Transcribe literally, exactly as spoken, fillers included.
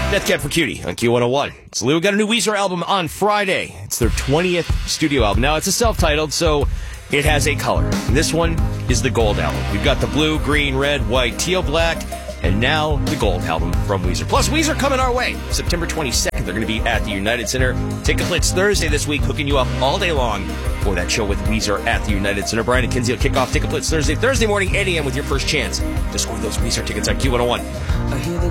Death Cab for Cutie on Q one oh one. So Lou got a new Weezer album on Friday. It's their twentieth studio album. Now, it's a self-titled, so it has a color. And this one is the gold album. We've got the blue, green, red, white, teal, black, and now the gold album from Weezer. Plus, Weezer coming our way. September twenty-second, they're going to be at the United Center. Ticket Blitz Thursday this week, hooking you up all day long for that show with Weezer at the United Center. Brian and Kinsey will kick off Ticket Blitz Thursday, Thursday morning, eight a.m. with your first chance to score those Weezer tickets on Q one oh one.